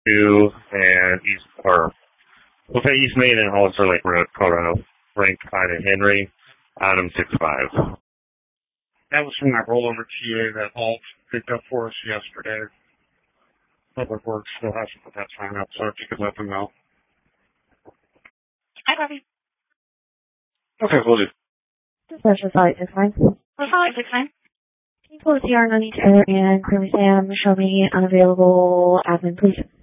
2 and East, or we'll say East Main and Hollister Lake Road, Colorado. Frank Ida Henry, Adam 65. That was from that rollover TA that Alt picked up for us yesterday. Public Works still has to put that sign up, so if you could let them know. Hi, Bobby. Okay, we'll do. Special Solid 69. Solid 69. Can you pull the CR on each other and Curly Sam, show me unavailable admin, please?